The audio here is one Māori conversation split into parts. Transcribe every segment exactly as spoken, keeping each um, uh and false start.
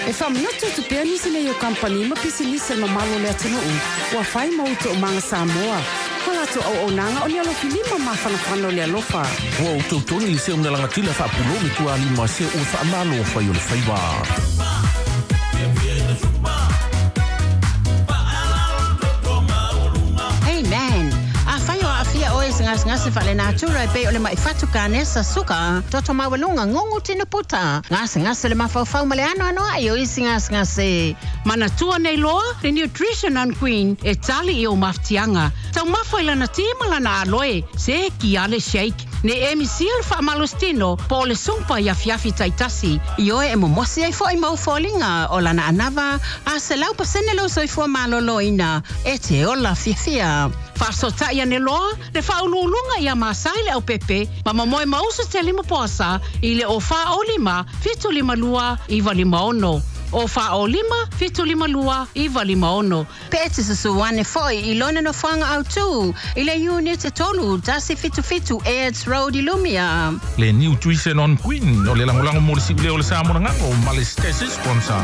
E whamanatu tu pia nisi le yo company ma pisi nisi ma malo le atino u. Wa whai mautu o manga Samoa. Hala tu au o nanga o ni alo filima ma whanawhano le alofa. Wa o tau toni li se umna langa tila whaapulo mi tua lima se o whaamalo o whai o le whaiwa. Hey man. Afia oe ngas ngas fale natura pe ole mai fatu kanesa suka toto mawalunga ngongu tino puta ngas ngas le mafau fau male ano ano ayo isi ngas ngas mana tua nei loa the nutrition and queen e tali i o maftianga tau mafai lana tima lana aloe se ki ale shake ne emi sil fa malostino po le sumpa ya fiafi taitasi io e momosi ai foi mau folinga o lana anava a se lau pasene lo soi fo maloloina e te ola fiafia Fasota ia ne loa, le whaululunga ia masaile au pepe, ma mamoe mausa te lima poasa, i le o wha o lima, fitu lima lua, iwa lima ono. O wha o lima, fitu lima lua, iwa lima ono. Pete sa suwane foi, i lona no whanga au tu, i le unit e tolu, tasi fitu fitu, Aids Road i Lumia. Le Nutrition on Queen, o le langolango morisi ule o le Samoa o Malestese sponsor.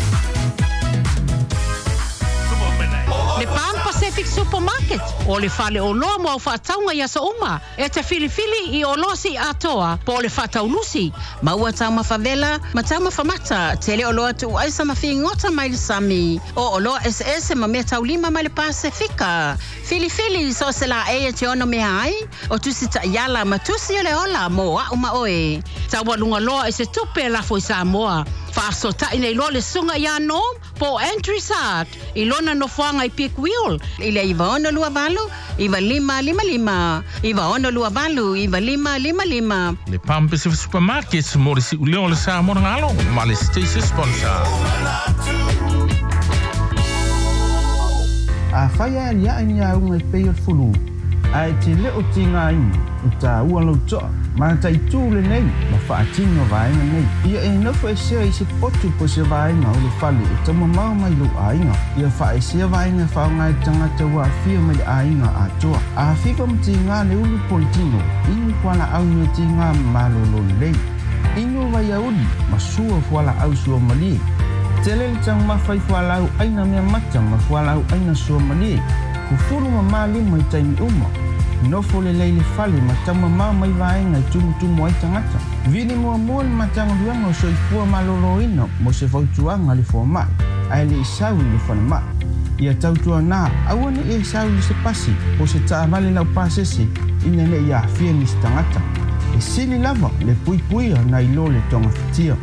Le Pan Pacific Supermarket, o le fale o loa mo whaataunga ia sa uma, e te filifili i o losi atoa, po le whaataulusi. Maua tauma favela, ma tauma famata, tele o loa tu aisa mafi ngota mai le sami, o o loa S S ma mea taulima mai le Pasifika. Filifili so se la e te ono mea ai, o tusi ta yala ma tusi o le ola mo a uma oe. Taua lunga loa e se tupe la foi Samoa. Fasota ina ilo le sunga ia nom po entry sat ilona no fuanga i pick wheel ile iva ono lua valu iva lima lima lima iva ono lua valu iva lima lima lima le Pan Pacific Supermarkets morisi ule o le Samoa ngalo Malestese sponsor. A whaia nia nia unga i peo fulu a e te leo tinga inu i ta ua lau toa ma ta i tūle nei ma whaatino vaenga nei ia e nofo e sea i se potu po se vaenga o le whalu e tamo mau mai lo ainga ia wha e sea vaenga whaonga e tangata ua fia mai ainga a toa a whiwha mti ngā le ulu politino inu kuala au ni ti ngā malolo lei inu vai audi ma sua fuala au sua mali tele le tang ma whai fuala au aina mea mata ma fuala au aina sua mali kufuru ma mali mai taimi uma nofo le leile fale ma tama ma mai vaenga i tumu tumu ai tangata. Vini mua mua le matanga duanga o soifua malolo ina mo se fautuanga le fua mai. Ai le isau le fana mai. Ia tautua nā, aua ne e isau le se pasi po se taa vale lau pasese ina ne ia fia ni se tangata. E sili lava le pui puia na ilo le tonga fitia.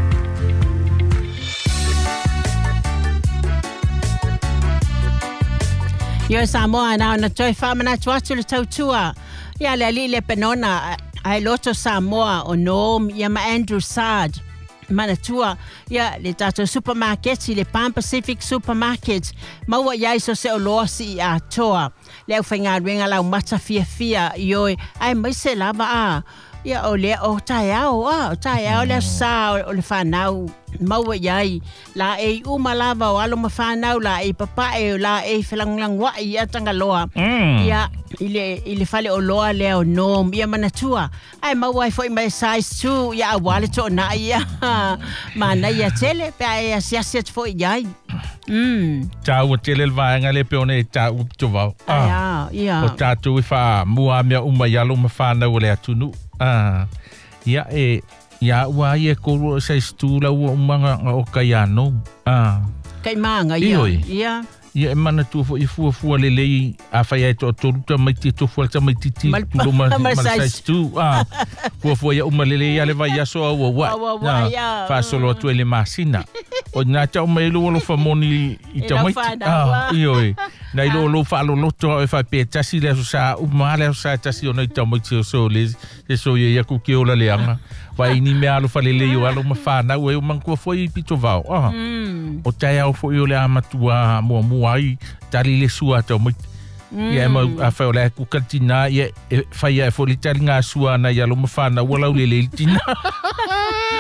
Yo Samoa na na toi whamana tuatu le tautua. Ia le ali le penona ai loto Samoa o nom ia ma Andrew Sard. Mana tua ia le tato supermarket le Pan Pacific Supermarket. Maua ia iso se o loasi a toa. Le au whainga ruenga lau mata fia fia ioi. Ai mai se lava a. Ia o le o tai au a. O tai au le sa o le whanau. Maua iai, la e uma lava o alo mawhanau, la e papae, la e whelanglang wa i atanga loa. Mm. Ia, ile, ile fale o loa leo nom, ia manatua. Ai maua i foi mai size two, ia awale to na ia. Mana ia tele, pe ai asiasia te foi iai. Mm. Tau o tele le vaenga le peone e tau tovau. Ah, ia. O tatu i wha mua mea uma yalo mawhanau le atunu. Ah, ia e... Ia ua ia koro sa stula ua umanga o kaiano. Ah. Kai manga ia. Ia. Ia e mana tu fo i fua fua le lei a whai ai to toruta mai ti to fua ta mai ti ti tu ma ma sa stu. Ah. Fua fua ia uma le lei ale vai aso au wa. Wa fa solo tu ele masina. O na ta mai lo lo fa moni i ta mai. Ah. Io e. Na ilo lo fa lo loto e fa pe tasi le sa uma le sa tasi o na ta mai ti so le se so ia ku ke ola le anga. Vai ni me alo fale le yo alo mafana we o manko foi pito vao. Ah. O tai au foi o le amatua mo mo ai tali le sua to mo. Ia ma a fa o le ku kantina ia fa ia fo le tali nga sua na ia lo mafana wala le le tina.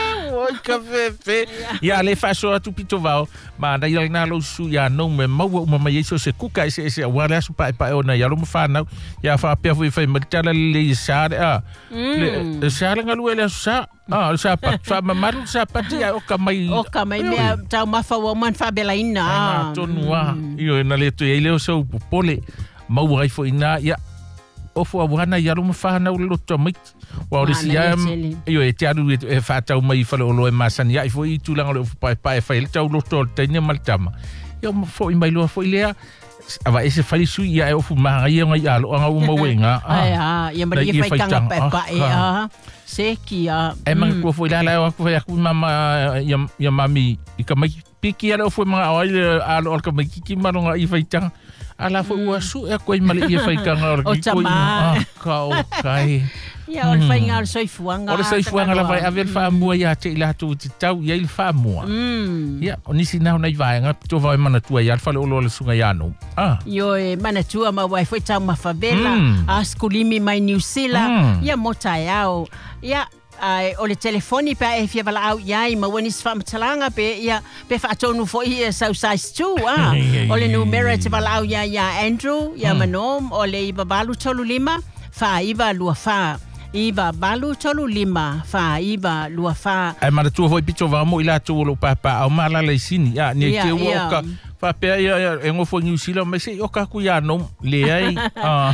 ka fefe. Ia le faso atu pito vao. Ma na ia na lo su ia no me mau uma mai eso se kuka ese ese wala su pa pa ona ia lo fa na. Ia fa pe foi foi matala le sa a. Le sa nga lu ele sa. Ah, sa pa fa mamaru sa pa dia o ka mai. O ka mai me tau mafa wa man fa belaina. Ah, tonua. Io na le tu ele o so pole. Mau ai foi na ia. O fo wana ia lo fa na lo to mai. Wa o si am io e te aru e fa tau mai fa lo e masani ia foi tu langa lo pa pa fa il tau lo to tenia maltama. Ia mo fo i mai lo fo ilea. Ava ese fali su ia e o fu ma ia ngai alo anga uma wenga. Ai ah, ia mari ia fai kanga pa pa e ah. Seki a. E man ko foi la la ko fa ku mama ia ia mami i ka mai piki ala foi ma ai alo ka mai ki maronga i fai tanga. Ala foi o su e ko i mali ia fai kanga o ki ko ah ka o kai. Ia o fai ngal soi fuanga. O soi fuanga la vai aver fa mua ia te ila tu te tau ia il fa mua. Ia o nisi na na vai nga to vai mana tua ia fa lo lo sunga ia no. Ah. Yo e mana tua ma vai foi tau ma favela a skulimi mai New Zealand. Ia mota iao. Ia ai o le telefoni pa e fia vala au ia ma wani sfa mtalanga pe ia pe fa tonu fo ia so size two ah. O le numero te vala au ia ia Andrew ia manom o le iba balu tolu lima fa iba lua fa. Iba balu tolu lima fa iba lua fa. Ai mara tu foi pito va mo ila tu lo papa au mala le sini ya ne ke woka fa pe ya e ngo fo New Zealand me se oka ku ya no le ai ah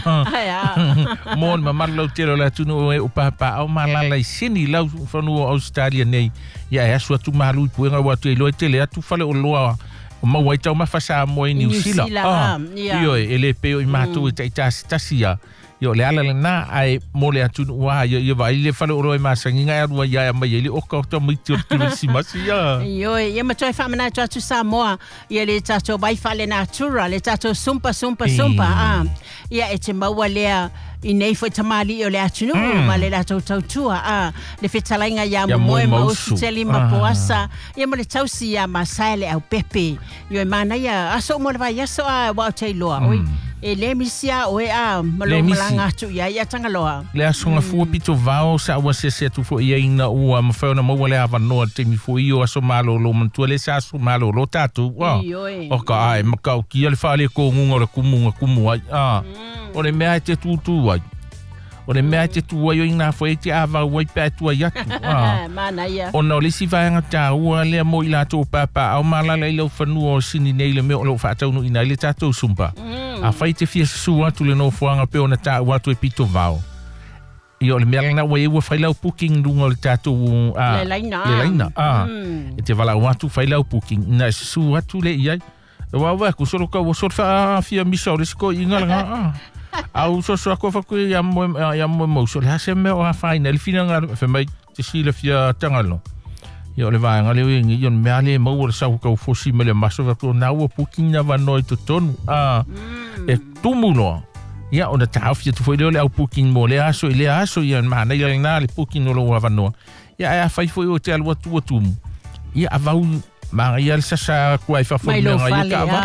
mon ma marlo tiro la tu no o papa au mala le sini la fo no Australia nei ya ya su tu malu pu nga wa tu lo tele tu fa le o lo o ma wa tau ma fa sa mo New Zealand ah yo ele pe o ma tu te tasia yo le ala na ai mole atu wa yo yo vai le falo ro ma sanginga ya wa ya ma yeli o ka to mi tu tu si masia yo ye ma toi famana tu tu Samoa ye le tato vai fale natura le tato sumpa sumpa sumpa ah ya e te maua lea i nei foi tamali o le atu ma le tato tau tua ah le fetalainga ya mo mo teli ma poasa ye ma le tausi ya masale au pepe yo mana ya aso mo le vai aso a wa te loa oi e le misia o e a malo malanga tu ia ia tangaloa le asonga fu pito vao sa wa se se tu fo ia ina o ma fa na mo le ava no te mi fo io aso malo lo man tu le sa so malo lo tatu wa o ka ai ma ka ki le fa le ko ngunga le kumu kumu ai ah o le mea te tu tu ai o le mea te tu ai ina fo e te ava wa pe tu ai atu ah mana ia o no le si va nga ta o le mo ila to papa au mala le lo fa no sini nei le me lo fa tau no ina le tatu sumpa a fai te fia su atu le no fuanga pe ona ta watu e pito vao. Io le mea na wei ua fai lau puking lunga le tatu a... Le laina. Le laina, ah. E te wala watu fai lau puking. Na su atu le iai. E wawa ku soro ka wasor fa fia misa o le siko inga langa, ah. Au so so ako fa ku ya mo ya mo mo so le hase me o fai na le fina nga fe mai te si le fia tangalo. Io le vai ngale wingi io me ale mo o sa ko fosi me le maso va to na o puking na va no to tonu ah e tumulo ia ona tafia tu foi le au puking mo le aso le aso ia mana ia na le puking no lo va no ia ia fai foi o te alwa tu tu ia avau ma ia sa sa ko ai fa foi ia ka va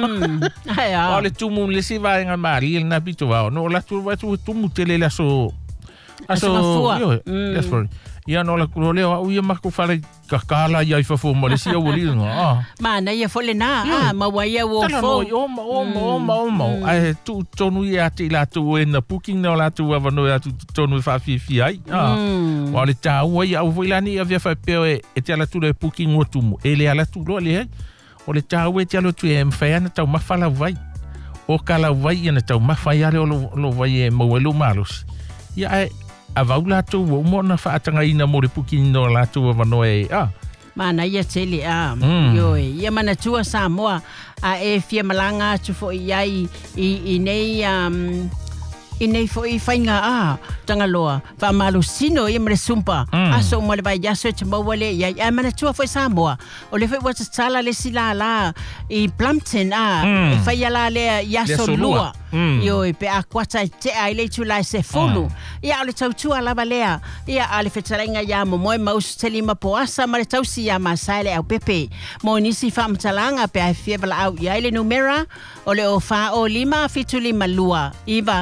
ai ole tu mu le si va nga mari na pito va no la tu va tu tu mu tele la so aso io that's for ia no la kulo leo u ia mako fale kakala ia fa fo mo le sia o linga ah mana ia fole na ah ma wa ia wo fo o ma o ma o ma o ma ai tu tonu ia te la tu en booking no la tu va no tu tonu fa fi fi ai ah wa le ta o ia o foi la ni avia fa pe e te la tu le booking o tu ele ala tu lo le o le ta o te lo tu em fa na ta ma fa la vai o kala vai na ta ma fa ia lo lo vai e mo lo malos ia avau la tu o mo na fa tanga ina mo re puki no la tu va no e ah mana ia tele a yo ia mana tua Samoa a e fia malanga tu fo iai i nei um i nei fo i fainga a tanga loa fa malu sino i mre sumpa aso mo le vai yaso te mo wale ia ia mana tua fo Samoa o le fo wa tsala le sila la i Plumpton a e fa ia la le yaso lua yo pe a kwata te ai le tu la se fulu ia le tau tua la balea ia ale fetalenga ya mo moi maus teli ma poasa ma le tau si ya masale au pepe mo nisi fam talanga pe a fiebla au ia le numera o le o fa o lima fitu lima lua iva lima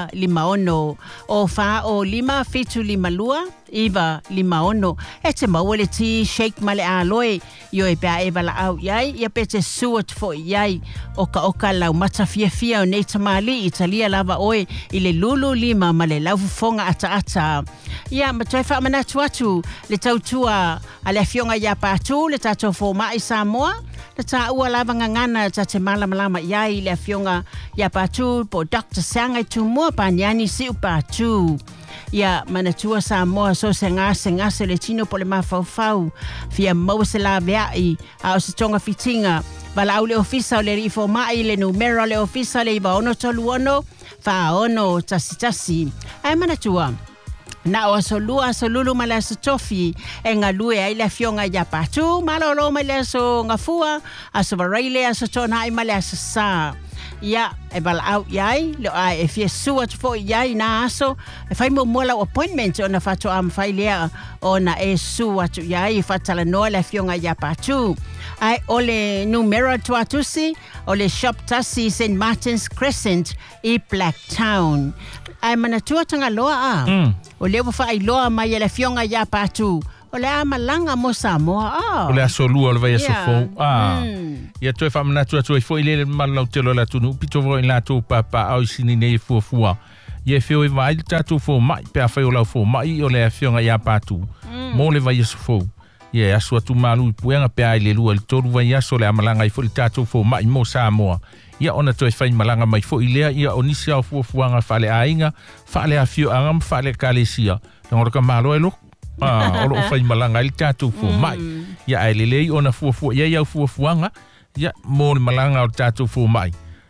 lima ono. O fa o lima fitu lima lua, iwa lima ono. E te mauele ti shake male aloe, yo e pia ewa la au iai, ia pe te suat fo iai, oka oka lau mata fia fia o nei tamali, italia lava oe, ile lulu lima male lau fufonga ata ata. Ia, matoi wha manatu atu, le tautua, ale fionga ia pātu, le tato fo mai Samoa, le ta ua lava ngangana ta te malama lama iai, le fionga ia pātu, po Doctor Sangai tu mua pāniani si u pātu. Ia manatua Samoa so se ngase ngase le tino po le mawhauwhau, fia maua se la veai, a o se tonga fitinga, wala au le ofisa o le rifo mai, le numero le ofisa le iwa ono tolu ono, wha ono tasi tasi. Ai manatua. Na o so lua so lulu mala so tofi e nga lue ai le fionga ya patu malolo mala so nga fua aso varile aso tona ai mala so sa ya e bal out yai le ai e fie sua fo yai na aso e fai mo mola appointment ona fato am fai lea ona e sua tu yai fatala no le fionga ya patu ai ole numero tu atusi ole shop tasi Saint Martin's Crescent e Blacktown ai manatua tanga loa a mm. o lewa wha loa mai e le fionga ya patu o le a malanga mo Samoa a o le aso lua o le vai aso fou a ia toi wha manatua toi fo i le malau te lola tunu pito vo i lato papa au sini nei fua fua ia feo i vai tatu fo mai pe a whai o lau fo mai o le fionga ya patu mo le vai aso fou ia aso atu malu i puenga pe a i le lua le toru vai aso le a malanga i fo i tatu fo mai mo Samoa ia ona toi fai malanga mai fo ilea ia onisi au fuafuanga fale ainga fale a fio angam fale kalesia ngoro ka malo elo ah olo fai malanga il tatu fo mai ia ai lelei ona fuafu ia ia fuafuanga ia mo malanga o tatu fo mai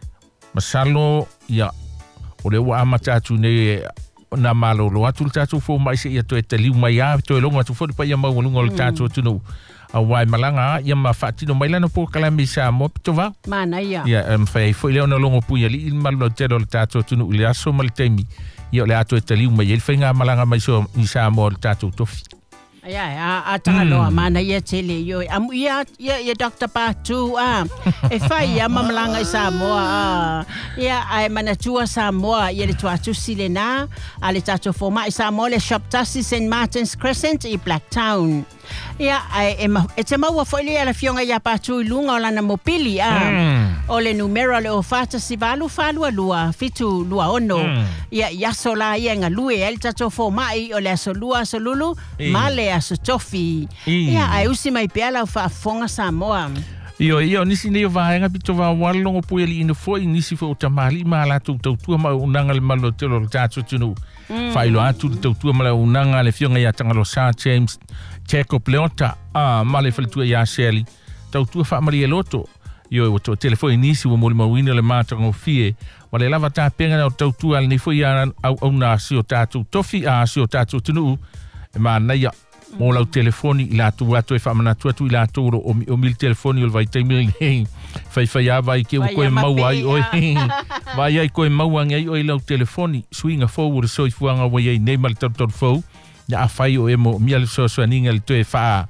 masalo ia ole wa ama tatu ne na malo lo atu tatu fo mai se ia toi tali mai a toi longa tu fo pa ia mau longa o tatu tu no a wai malanga ia ma fatino mai lana po kala mi sa mo pitova mana ia ia em fai foi le ona longo puia li il malo te lo tato tu no le aso mal temi ia le ato tali mai il fai nga malanga mai so ni sa mo tato tofi ia a tanga loa mana ia tele yo am ia ia ia Doctor Patu a e fai ia malanga i Samoa ia ai manatua Samoa ia le tuatu silena ale tato forma i Samoa le shop tasi Saint Martin's Crescent i Blacktown ia ai e te maua foi le ala fionga ia Patu i lunga o lana mopili a o le numero le ofata si valu falu lua fitu lua ono ia ia sola ia nga lue el tato forma i o le aso lua aso lulu male aso tofi ia ai usi mai pela fa fonga Samoa io io nisi nei vaenga pito va walongo pueli ino foi nisi fo tamali mala tu tu tu ma unanga le malo te lo tato tunu failo atu tu tu ma unanga le fionga ya tanga lo Sa James Checo Pleota ah male fal tu ya Shelly tu tu fa Maria Loto io o to telefoni nisi wo mo wino le mata ngo fie wale lava ta penga o tu tu al ni foi ya au na si o tato tofi a si o tato tunu ma na ya mo lau telefoni i la tu atu e wha manatu atu i la tu o, o mil telefoni o vai taimili hei whai whai a vai ke o koe mau ai oi vai ai koe mau angi ai oi lau telefoni suinga fau ura soi fuanga wai ai nei mali tau tau fau ya a whai o emo mia le soa soa ninga le tue wha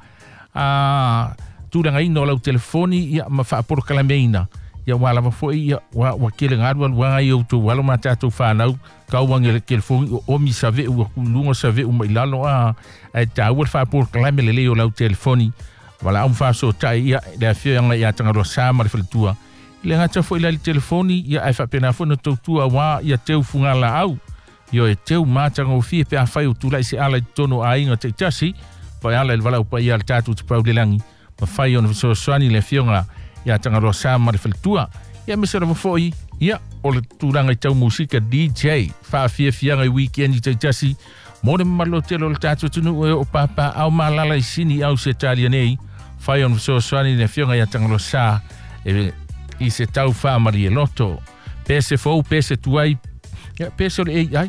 a tūranga ino lau telefoni ia ma wha aporo kalameina ia wala ma foi ia wa wa kele ngarwa wa ai o tu wala ma tatu whanau kau wangi ke fo o mi save o lungo save o mai lalo a e ta o fa por klame le le o lau telefoni wala um fa so tai ia le fio nga ia tanga ro sa ma le tua le nga foi le telefoni ia ai fa pena fo no tu tua wa ia teu funga la au yo e teu ma tanga o fi pe a fai o tu lai se ala tono a inga te tasi pa ala le wala o pa ia tatu tu pa le langi pa fai on so swani le fio nga ia tanga ro sa ma le tua ia me se ro foi ia o le turanga i tau musika D J fa fia fia ngai weekend i te tasi mo le malo te lo tatu tunu o papa au malala i sini au se talia nei fai on so swani le fionga ia tanga lo sa e i se tau fa Maria Loto pese fo pese tuai ya pese le ai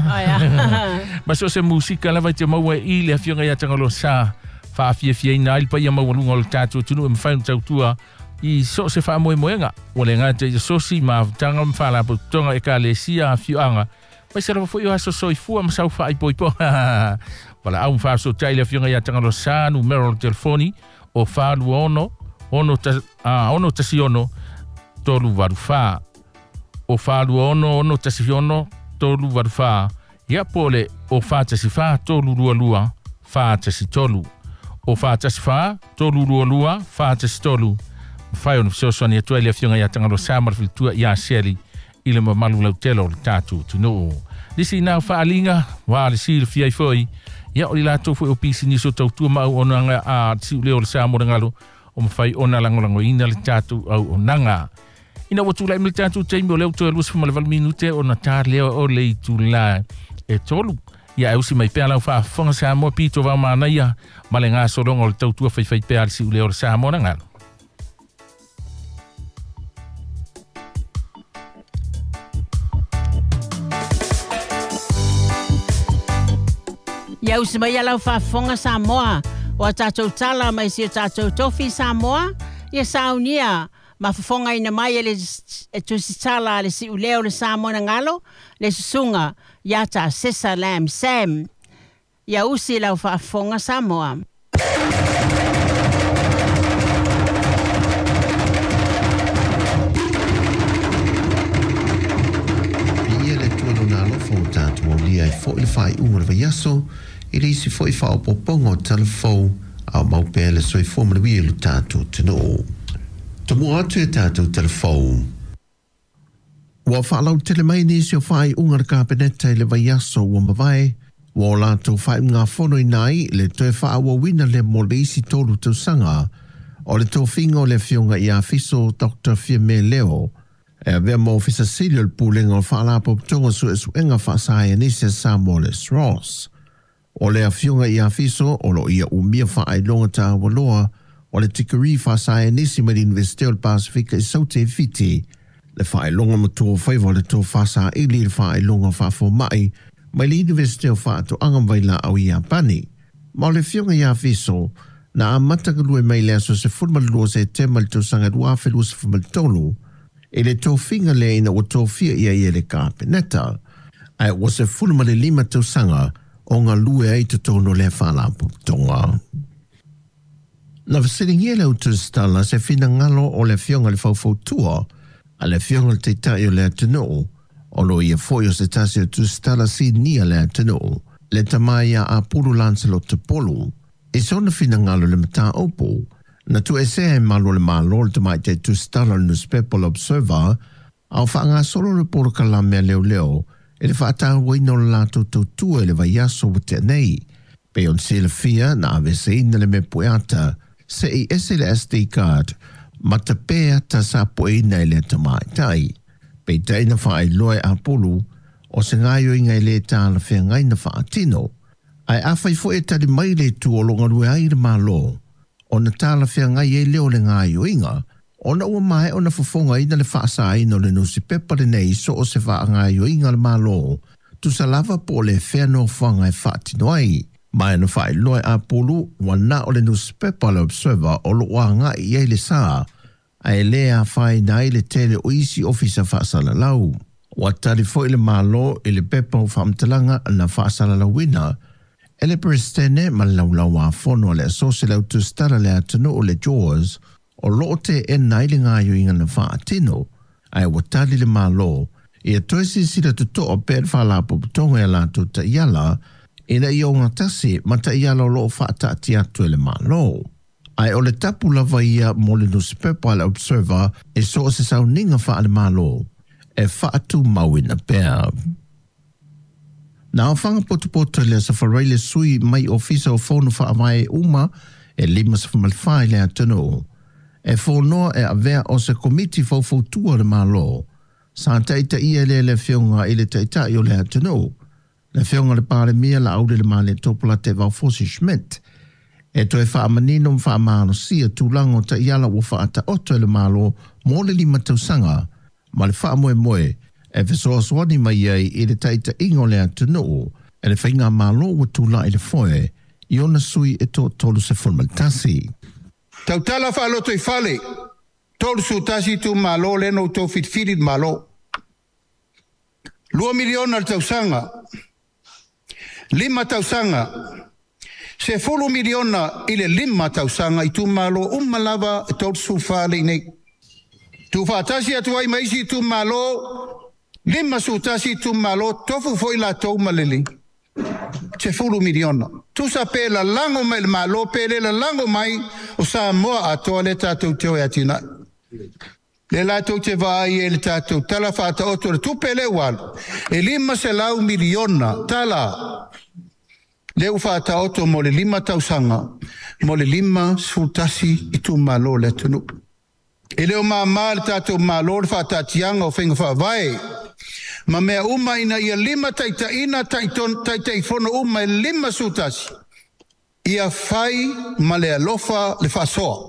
ah ma so se musika la vai te mau i le fionga ia tanga lo sa fa fia fia ina il pa ia mau lungo le tatu tunu e fai tau tua i so se fa moe moenga o le ngate i so si ma tanga mfala po tonga e ka le sia fianga mai se fo yo aso so i fu am sa fa i poi po wala au fa so tai le fianga ya tanga lo sa numero telefoni o fa lu ono ono ta ah ono ta si ono tolu varu fa o fa lu ono ono ta si ono tolu warfa ia pole o whātasi whā tolu rua lua whātasi tolu. O whātasi whā tolu rua lua whātasi tolu. Whai onu fioswani atua ili afionga ia tangaro sāmara whitua ia seri ile mamalu lau telo le tātu tino. Lisi nā whaalinga wā le siri fiai foi ia o li lātou fwe o pisi niso tautua mau o nanga a tiu leo le sāmora ngalo o mawhai o na langolango ina le tātu au o nanga. Ina watu lai mili tātu teimi o leo toa luas fuma le valu minute o na tā leo o le itu la e tolu. Ia e usi mai pēa lau wha whanga Samoa pito wau mana ia ma le ngā sorongo le tautua whai whai pēa le si leo le Samoa ngalo. Ia usi mai alau whafonga Samoa, o a tātou tala mai si a tātou tofi Samoa, ia saunia, ma whafonga ina mai e le e tusi tala le si uleo le Samoa na ngalo, le susunga, ia tā Sesa Lam Sam. Ia usi lau whafonga Samoa. Ia le tuano na alofa o tātou o lia e fo i whai unga le vaiaso, i risi fo i whao popongo telefou au maupea le soi fōmana lu tātou tino. Tamu atu e tātou telefou. Wa whaalau tele mai nisi o whai unga le kāpeneta i le vaiaso ua mawai, wa o lātou whai ngā whono i nai le toe whaawa wina le mo le isi tolu tau sanga, o le tō whinga o le fionga i a fiso Doctor Fiame Leo, e a vea mo fisa silio le pūlenga o whaalapo ptonga su e su enga whaasaya nisi a Samuel S. Ross. O le afionga i a fiso, o lo ia umia wha ai longa tā waloa, o le tikari wha sae nisi me Universite o le Pasifika i saute e fiti, le wha ai longa matua whaiva le tō wha sa ili le wha ai longa wha fo mai, mai le Universite o wha ato angam waila au i a pani. Ma o le fionga i a fiso, na a mataka lue mai le aso se fulma lua se te mal tō sanga dua whelua se fulma tolu, e le tō finga le ina o tō fia ia i le kāpeneta, ai o se fulma le lima tō sanga, o ngā lue ai te tono le whalapu tonga. Na whasiringia le utu stala se whina ngalo o le fionga le whauwhau tua, a le fionga le te tai o le atino, o lo ia foi o se tasi o tu stala si nia le atino, le tamaia a pulu lansalo te polu, e sona whina ngalo le mata opo, na tu e se e malo le malo le tamai te tu stala le Newspaper Observer, au whaanga solo le polo kalamea leo leo, e le whaata waino la lātou tautua e le vaiaso o te nei. Pe on se le fia na ave se ina le me pueata, se i ese le S D card, ma ta pea ta sa poeina e le tamai tai. Pe taina wha ai loe a polu, o se ngaio inga i le tā la whea ngaina wha atino. Ai awhai fo e tari mai le tu o longa rue ai le malo, o na tā la whea ngai e leo le ngaio inga, ona ua mai ona fofonga ina le whaasa ina le nusi pepa le nei so o se wha ngā yo inga le malo, tu sa lava po le whea no whanga e whaati noai. Mai na whai loe a polu, wana o le nusi pepa le Observer o lo wa ngā i e le saa, a e lea whai nai le tele o isi ofisa whaasala lau. Wa tari fo i le malo i le pepa o whamtalanga na whaasala lau wina, e le prestene ma lau lau a whono le asose lau tu stara le atano o le Jaws, o loo te e nai le ngā yo inga na wha atino, ai watali le malo, e a toesi sira tu to o pēr wha la popotonga e la tu ta iala, e na i o ngā tasi ma ta iala o loo wha ta ati atu e le malo. Ai o le tapu lava ia mo le Newspaper le Observer e so o se sau ninga wha le malo, e wha atu mawina pēr. Na o whanga potupoto le sa whareile sui mai ofisa o whonu wha amai uma e lima sa whamalwhai le atano, e whonoa e avea o se komiti whauwhautua le malo. Sa taita ia le le whionga i le taita i o le atano. Le whionga le pare mia la aude le male topula te Valfosi Schmidt. E to e wha amanino mwha amano sia tūlango ta iala o wha ata oto le malo mo le lima tausanga. Ma le wha moe moe e whesoa swani mai ai i le taita ingo le atano e le whainga malo o tūla i le foe i ona sui e to tolu se formaltasi. Tautala whaaloto i whale, tolu su tasi tu malo leno tau fitfirit malo. Lua miliona al tausanga, lima tausanga, se fulu miliona ile lima tausanga i tu malo umalava tolu su whale nei. Tu whaatasi atu ai maisi tu malo, Lima sutasi tu malo tofu foi la tau malili. Se fulu miliona. Tu sa pe la lango mai malo pe la lango mai o sa moa a toa le tātou teo e atina. Le lātou te vai e le tātou tala whāta oto le tupele wal. E lima se lau miliona tala. Leu whāta oto mo le lima tausanga. Mo le lima sfultasi i tu malo le tunu. E leo maa maa le tātou malo le whāta tianga o whenga whawai. Ma mea uma ina ia lima taita ina taiton taita i fono uma e lima sutasi. Ia whai ma le alofa le whasoa.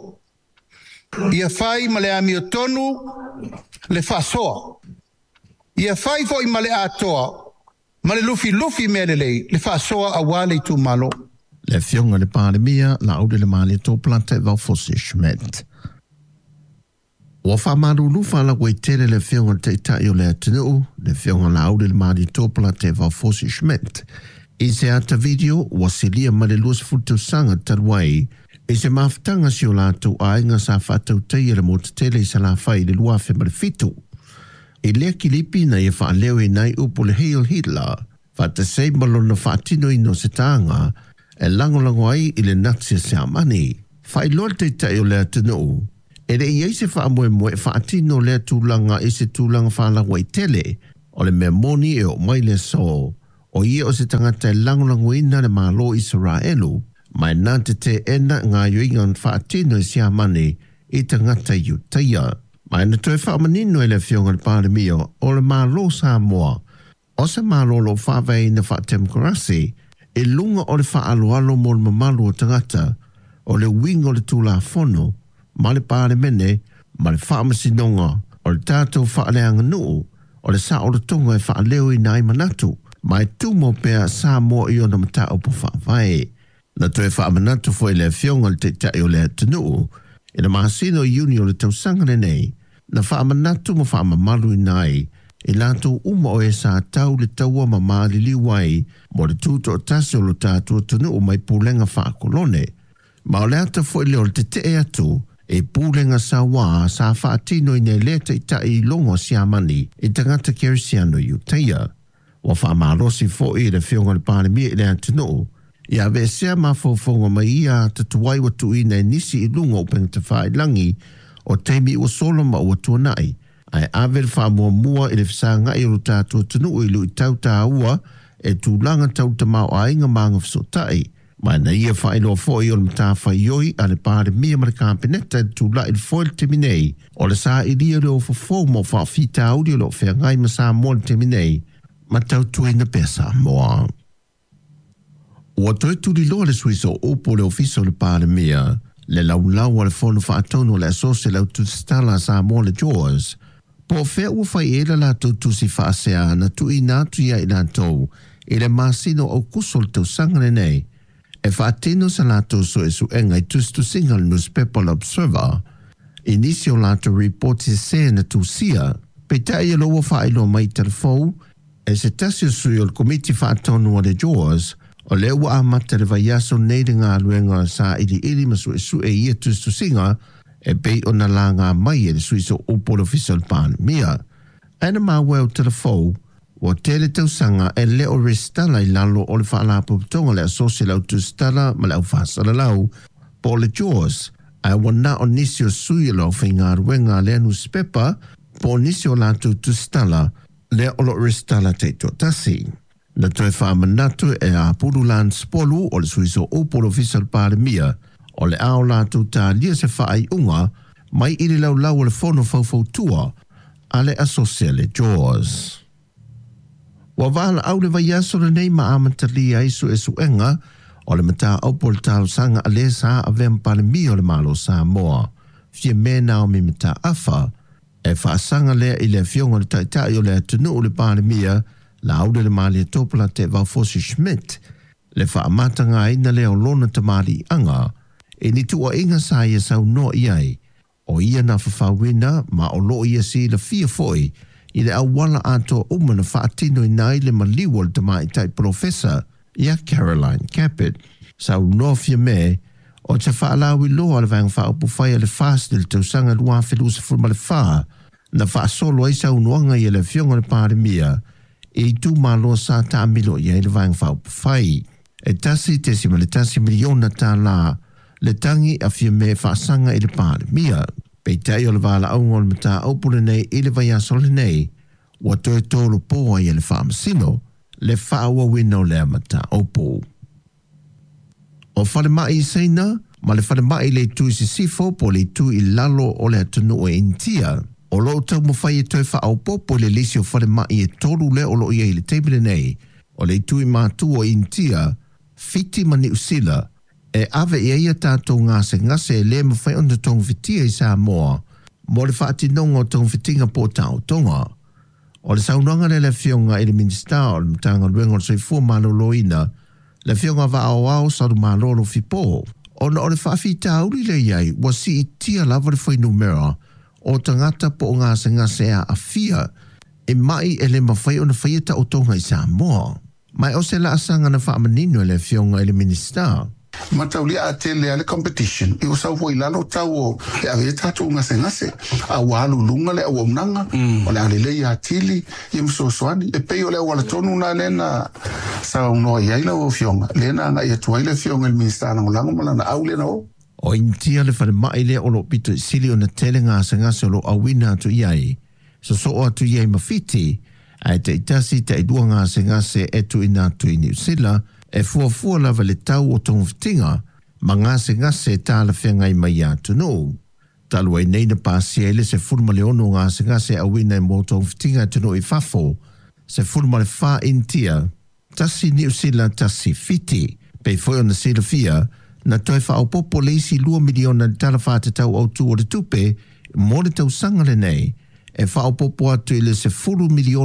Ia fai ma le amio tonu le whasoa. Ia fai fo i ma le atoa. Ma le lufi lufi me le lei. Le whasoa a wale tu malo. Le fionga le pandemia la aude le mali to plante va fosse schmet. Wa fa maru lufa la wei tele le fionga te tai o le atenu. Le fionga la aude le mali to plante va fosse schmet. I se ata video wa silia ma le luas futu sanga tarwai. E se maftanga si o lātou ainga sa whātau teia le mōta tele i sa la whai le lua whemare fitu. E lea ki lipi na e wha leo e nai upo le Heil Hitler, whāta sei malona whātino i no se tānga, e langolango ai i le Nazi se amani. Whai loa te tai o lea tino. E le iei se wha moe moe whātino lea tūlanga i se tūlanga whālangwa i tele, o le mea moni e o mai le so, o ia o se tangata e langolango ina le malo Israelu, mai nā te te ena ngā yuingan whaatino i sia mani i te ngata iu teia. Mai na toi whaamanino e le whionga le pāremio o le mālo Samoa. O se mālo lo whawai na whaatemkorasi e lunga o le whaalualo mo le mamalu o tangata o le wingo le tūla whono ma le pāremene ma le whaamasinonga o le tātou whaaleanga nuu o le sa o le tonga e whaaleo i nai manatu mai tūmo pēr Samoa i ona mata o po whawai. Na toe whaamanatu foi le fionga le te tai o le atunuu, e na mahasino iuni o le tausanga le nei, na whaamanatu mo whaamamalu i nai, e lātou uma o e sa tau le taua ma maali liwai, mo le tūto o tasi o lo tātua atunuu mai pūlenga whaakolone. Ma o le ata foi leo le te te atu, e pūlenga sa wā sa whaatino i ne le te tai i longo siamani, e tangata kerisiano i uteia. Wa whaamalosi foi le fionga le pāremia i le atunuu, ia ve sea mafofonga mai ia tatuai watu ina e nisi i lunga o penga te whae langi o teimi ua solo ma ua tuanai. Ai avel wha mua mua i le whasa ngai o tātua tunu i lu i tau tā ua e tūlanga tau ta mau a inga maanga whasotai. Mai na ia whae loa fo i o le mta whai ioi a le pāre mia mara kāpeneta e tūla i le foil teminei o le sā i lia reo fo mo wha whita auri o lo whea ngai ma sā mua le teminei ma tau tuina pesa moa. Ua toi turi loa le suiso opo le ofiso le pāremia, le lau lau le fono whaatono le asose lau tu stala sa mo le Jaws, po whea ua whai era la tau tusi whaasea na tu i nātu ia i nātou, e le māsino au kuso le tau sangane nei, e whaatino sa lātou so e su enga i tustu single newspaper observer, inisio lātou reporti se na tu sia, pe tai e loa whaelo mai telefou, e se tasio sui o le komiti whaatono le Jaws, o le ua amata le vaiaso nei de ngā luenga sa ili ili masu e su e ia tustu singa e pei o na la ngā mai e le suiso upo le official pāremia. Ana mā weo telefou, o tele tausanga e le o restala i lalo o le whaalapo tonga le asosi lau tustala ma le au whaasala lau po le Jaws, ai wana o nisi o sui lau whi ngā ruenga le anu spepa po nisi o lātu tustala le o lo restala te totasi. Na toi whaamanatu e a Purulan Spolu o le suiso opo le official pāremia o le ao lātou tā lia se whaai unga mai ili lau lau o le whono whauwhau tua a le asosia le Jaws. Wa wala au le vaiaso le nei ma amantali a isu e suenga o le mata opo le tau sanga a le sa a vem pāremia o le malo Samoa. Fie mena o mi mata afa e whaasanga lea i le fionga le taitai o le atunu o le pāremia la aude le mali topla te Valfosi Schmidt, le whaamatanga ina leo lona te mali anga, e ni tua inga sa ia sau no iai, o ia na whawhawina ma o lo ia si le fia foi, i le awala ato umana whaatino i nai le maliwa le te mai tai professor, ia Caroline Caput, sau no fia me, o te whaalawi loa le vang wha upu whaia le fast le tausanga lua whilusa furma le wha, na whaasolo ai sa unuanga i le fionga le pāremia e i tū māloa sa tā milo i le vang whau whai. E tasi te sima le tasi miliona tā la le tangi a fia me whaasanga i le pāremia. Pei tai o le wala aunga o le mata aupule nei i le vai asole nei wa toi tōru pōa i le whaamasino le whaawa wina o le amata aupu. O whale mai i seina, ma le whale mai le tui si sifo po le tui i lalo o le atunu o intia. O lo tau mo whai e toi whaaupo po le lisi o whale mai e toru le o lo ia i le teibile nei. O le tui mātu o intia, fiti mani usila, e ave i eia tātou ngase ngase e le mawhai onda tong fitia i Samoa, mo le whaatinonga o tong fitinga po tau tonga. O le saunanga le le fionga i le minista o le mtanga luenga o le soifua maloloina, le fionga wa au au saru malolo fipo. O na o le whaafi tauri le iai, wa si i tia lava le whai numera, o tangata po o ngase ngase a afia, e mai e le mawhai o na whaieta o tonga i Samoa. Mai o se la asanga na whaamanino le fionga i le minista. Matauli a te lea le competition. I o sau hoi lalo tau o e ave tatu ngase ngase. A walu lunga le a wamnanga. Mm. O le ale lei a tili. I mso soani. E pei o le a wala tonu na lena sa unoa iaila o fionga. Lena nga ia tuaile fionga il ministana ngolango malana au lena o. O intia le whare mai le o lo pito sili o na tele ngase ngase o lo awina atu iai. So so o atu iai mawhiti. A te itasi te idua ngase ngase etu ina atu i New Zealand. E fua fua lava le tau o tongu fitinga, ma ngase ngase tā la whenga i mai atu no. Talua i neina pāsia ele se fulma le ono ngase ngase a wina i mō tongu fitinga atu no i fafo, se fulma le wha intia, tasi New Zealand tasi fiti, pei foi o na sila fia, na toi wha au popo leisi lua miliona ni tala wha te tau au tu o le tupe, mō le tau sanga le nei, e wha au popo atu ele se fulu miliona